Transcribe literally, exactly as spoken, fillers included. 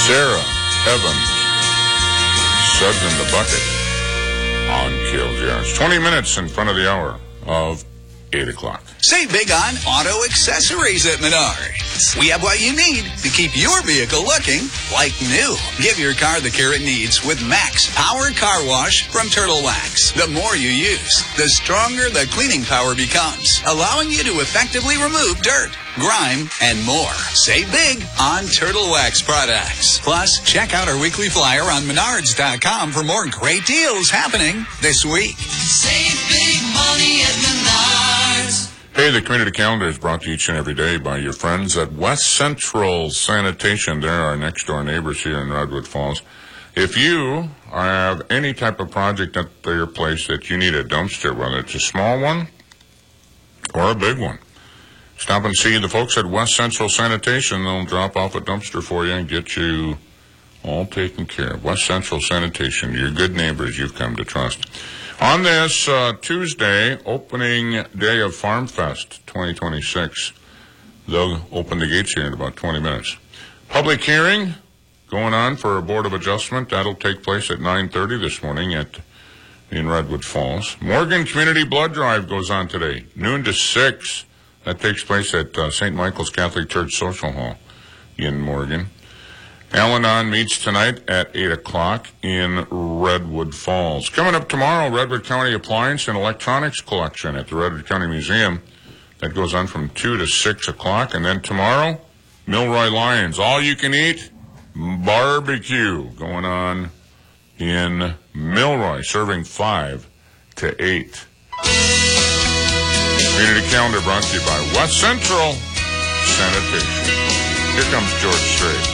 Sarah Evans, Suds in the Bucket on K L J R. It's twenty minutes in front of the hour of eight o'clock. Save big on auto accessories at Menards. We have what you need to keep your vehicle looking like new. Give your car the care it needs with Max Power Car Wash from Turtle Wax. The more you use, the stronger the cleaning power becomes, allowing you to effectively remove dirt, grime, and more. Save big on Turtle Wax products. Plus, check out our weekly flyer on menards dot com for more great deals happening this week. Save big money at Menards. Hey, the community calendar is brought to you each and every day by your friends at West Central Sanitation. They're our next door neighbors here in Redwood Falls. If you have any type of project at your place that you need a dumpster, whether it's a small one or a big one, stop and see the folks at West Central Sanitation. They'll drop off a dumpster for you and get you all taken care of. West Central Sanitation, your good neighbors you've come to trust. On this uh, Tuesday, opening day of Farm Fest twenty twenty-six, they'll open the gates here in about twenty minutes. Public hearing going on for a Board of Adjustment. That'll take place at nine thirty this morning at in Redwood Falls. Morgan Community Blood Drive goes on today, noon to six. That takes place at uh, Saint Michael's Catholic Church Social Hall in Morgan. Al-Anon meets tonight at eight o'clock in Redwood Falls. Coming up tomorrow, Redwood County Appliance and Electronics Collection at the Redwood County Museum. That goes on from two to six o'clock. And then tomorrow, Milroy Lions, all you can eat barbecue going on in Milroy, serving five to eight. Community calendar brought to you by West Central Sanitation. Here comes George Strait.